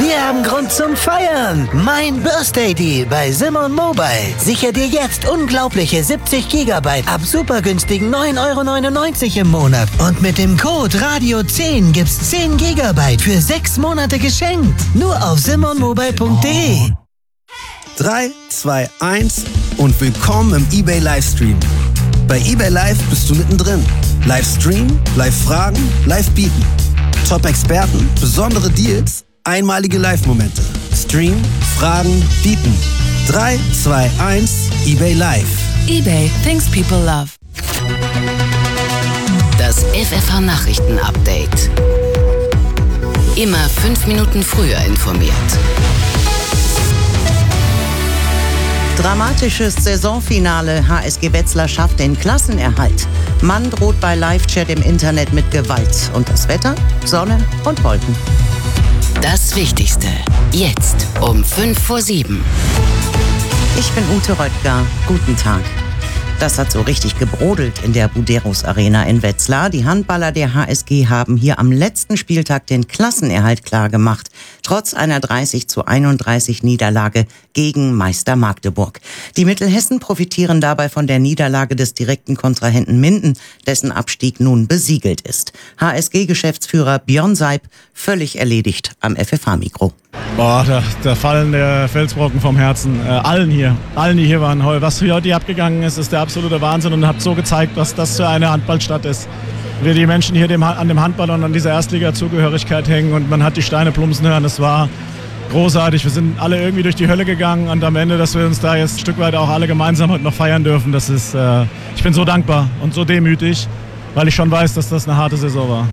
Wir haben Grund zum Feiern. Mein Birthday Deal bei Simon Mobile. Sicher dir jetzt unglaubliche 70 GB ab super günstigen 9,99 € im Monat. Und mit dem Code Radio10 gibt's 10 GB für 6 Monate geschenkt. Nur auf simonmobile.de. 3, 2, 1 und willkommen im eBay Livestream. Bei eBay Live bist du mittendrin. Livestream, Live-Fragen, Live-Bieten. Top-Experten, besondere Deals, einmalige Live-Momente. Stream, Fragen, Bieten. 3, 2, 1, eBay Live. eBay, things people love. Das FFH-Nachrichten-Update. Immer 5 Minuten früher informiert. Dramatisches Saisonfinale. HSG Wetzlar schafft den Klassenerhalt. Mann droht bei Live-Chat im Internet mit Gewalt. Und das Wetter? Sonne und Wolken. Das Wichtigste. Jetzt um 6:55. Ich bin Ute Röttger. Guten Tag. Das hat so richtig gebrodelt in der Buderus Arena in Wetzlar. Die Handballer der HSG haben hier am letzten Spieltag den Klassenerhalt klargemacht. Trotz einer 30:31 Niederlage gegen Meister Magdeburg. Die Mittelhessen profitieren dabei von der Niederlage des direkten Kontrahenten Minden, dessen Abstieg nun besiegelt ist. HSG-Geschäftsführer Björn Seib völlig erledigt am FFH-Mikro. Da fallen der Felsbrocken vom Herzen. Allen, die hier waren. Was für heute abgegangen ist der absolute Wahnsinn und habt so gezeigt, was das für eine Handballstadt ist. Wir die Menschen hier an dem Handball und an dieser Erstliga-Zugehörigkeit hängen und man hat die Steine plumpsen hören. Das war großartig. Wir sind alle irgendwie durch die Hölle gegangen und am Ende, dass wir uns da jetzt ein Stück weit auch alle gemeinsam heute noch feiern dürfen, das ist, ich bin so dankbar und so demütig, weil ich schon weiß, dass das eine harte Saison war.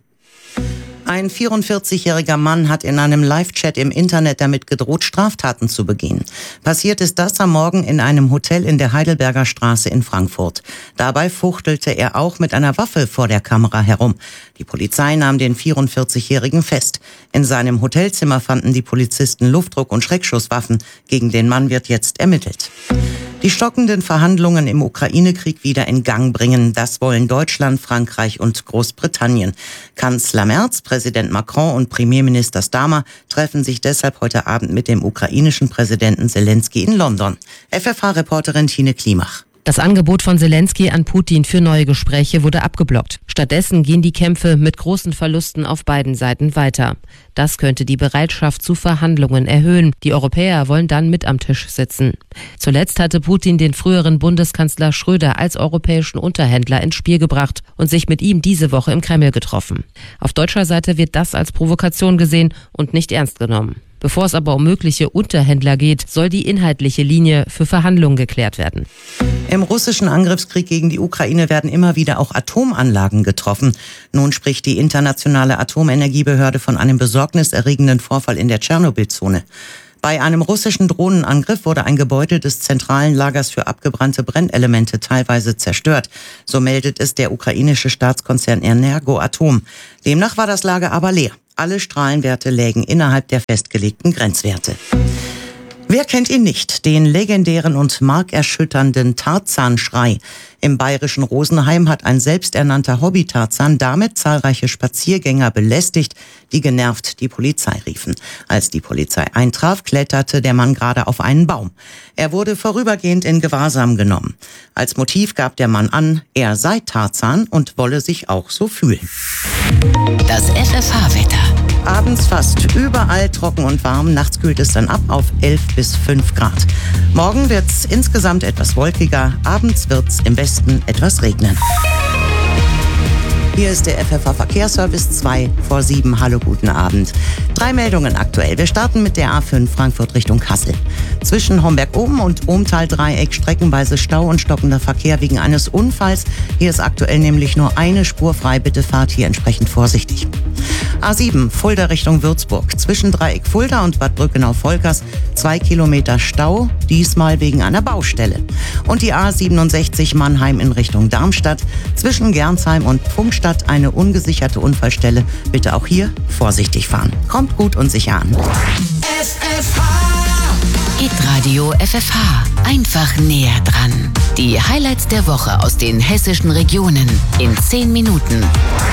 Ein 44-jähriger Mann hat in einem Live-Chat im Internet damit gedroht, Straftaten zu begehen. Passiert ist das am Morgen in einem Hotel in der Heidelberger Straße in Frankfurt. Dabei fuchtelte er auch mit einer Waffe vor der Kamera herum. Die Polizei nahm den 44-jährigen fest. In seinem Hotelzimmer fanden die Polizisten Luftdruck- und Schreckschusswaffen. Gegen den Mann wird jetzt ermittelt. Die stockenden Verhandlungen im Ukraine-Krieg wieder in Gang bringen. Das wollen Deutschland, Frankreich und Großbritannien. Kanzler Merz, Präsident Macron und Premierminister Starmer treffen sich deshalb heute Abend mit dem ukrainischen Präsidenten Zelensky in London. FFH-Reporterin Tine Klimach. Das Angebot von Zelensky an Putin für neue Gespräche wurde abgeblockt. Stattdessen gehen die Kämpfe mit großen Verlusten auf beiden Seiten weiter. Das könnte die Bereitschaft zu Verhandlungen erhöhen. Die Europäer wollen dann mit am Tisch sitzen. Zuletzt hatte Putin den früheren Bundeskanzler Schröder als europäischen Unterhändler ins Spiel gebracht und sich mit ihm diese Woche im Kreml getroffen. Auf deutscher Seite wird das als Provokation gesehen und nicht ernst genommen. Bevor es aber um mögliche Unterhändler geht, soll die inhaltliche Linie für Verhandlungen geklärt werden. Im russischen Angriffskrieg gegen die Ukraine werden immer wieder auch Atomanlagen getroffen. Nun spricht die internationale Atomenergiebehörde von einem besorgniserregenden Vorfall in der Tschernobyl-Zone. Bei einem russischen Drohnenangriff wurde ein Gebäude des zentralen Lagers für abgebrannte Brennelemente teilweise zerstört. So meldet es der ukrainische Staatskonzern Energoatom. Demnach war das Lager aber leer. Alle Strahlenwerte lägen innerhalb der festgelegten Grenzwerte. Wer kennt ihn nicht? Den legendären und markerschütternden Tarzan-Schrei. Im bayerischen Rosenheim hat ein selbsternannter Hobby-Tarzan damit zahlreiche Spaziergänger belästigt, die genervt die Polizei riefen. Als die Polizei eintraf, kletterte der Mann gerade auf einen Baum. Er wurde vorübergehend in Gewahrsam genommen. Als Motiv gab der Mann an, er sei Tarzan und wolle sich auch so fühlen. Das FFH-Wetter. Abends fast überall trocken und warm. Nachts kühlt es dann ab auf 11 bis 5 Grad. Morgen wird's insgesamt etwas wolkiger. Abends wird's im Westen etwas regnen. Hier ist der FFH-Verkehrsservice 6:55. Hallo, guten Abend. 3 Meldungen aktuell. Wir starten mit der A5 Frankfurt Richtung Kassel. Zwischen Homberg-Oben und Ohmtal-Dreieck streckenweise Stau und stockender Verkehr wegen eines Unfalls. Hier ist aktuell nämlich nur eine Spur frei. Bitte fahrt hier entsprechend vorsichtig. A7 Fulda Richtung Würzburg. Zwischen Dreieck Fulda und Bad Brückenau-Volkers 2 Kilometer Stau, diesmal wegen einer Baustelle. Und die A67 Mannheim in Richtung Darmstadt. Zwischen Gernsheim und Pfungstadt eine ungesicherte Unfallstelle. Bitte auch hier vorsichtig fahren. Kommt gut und sicher an. Hitradio FFH. Einfach näher dran. Die Highlights der Woche aus den hessischen Regionen in 10 Minuten.